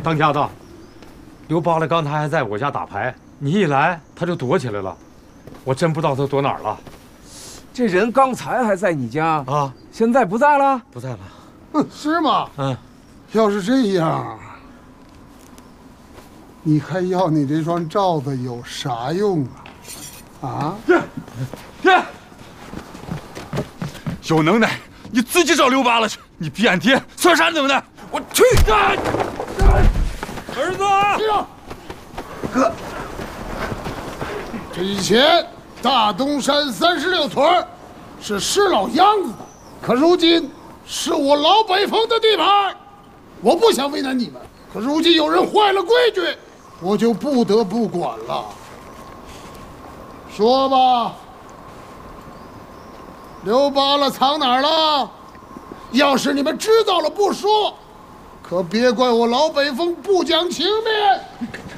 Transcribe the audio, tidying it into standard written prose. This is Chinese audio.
当家的，刘八了刚才还在我家打牌，你一来他就躲起来了，我真不知道他躲哪儿了。 这人刚才还在你家啊， 现在不在了？ 不在了。 是吗？ 嗯， 要是这样，你还要你这双罩子有啥用啊？啊？ 有能耐你自己找刘八了去，你比俺爹算啥能耐？我去！ 儿子， 哥，这以前大东山36屯是石老样子的，可如今是我老北风的地盘，我不想为难你们，可如今有人坏了规矩，我就不得不管了。说吧，刘八了藏哪儿了？要是你们知道了不说，可别怪我老北风不讲情面。